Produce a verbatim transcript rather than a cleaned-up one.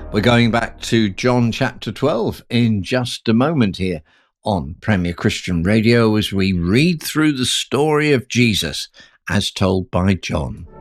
We're going back to John chapter twelve in just a moment here on Premier Christian Radio as we read through the story of Jesus as told by John.